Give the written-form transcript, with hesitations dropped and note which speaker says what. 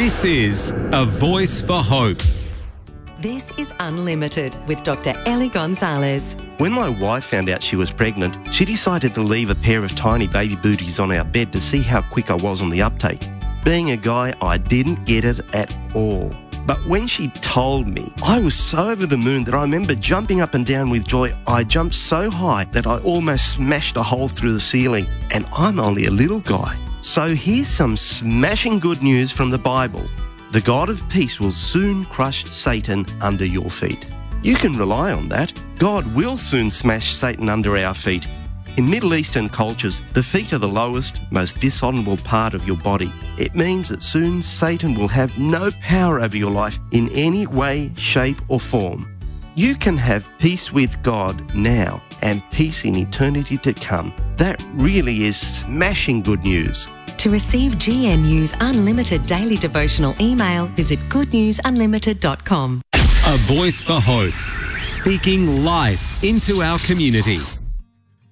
Speaker 1: This is A Voice for Hope.
Speaker 2: This is Unlimited with Dr. Ellie Gonzalez.
Speaker 3: When my wife found out she was pregnant, she decided to leave a pair of tiny baby booties on our bed to see how quick I was on the uptake. Being a guy, I didn't get it at all. But when she told me, I was so over the moon that I remember jumping up and down with joy. I jumped so high that I almost smashed a hole through the ceiling, and I'm only a little guy. So here's some smashing good news from the Bible. The God of peace will soon crush Satan under your feet. You can rely on that. God will soon smash Satan under our feet. In Middle Eastern cultures, the feet are the lowest, most dishonourable part of your body. It means that soon Satan will have no power over your life in any way, shape or form. You can have peace with God now and peace in eternity to come. That really is smashing good news.
Speaker 2: To receive GNU's Unlimited Daily Devotional email, visit goodnewsunlimited.com.
Speaker 1: A Voice for Hope. Speaking life into our community.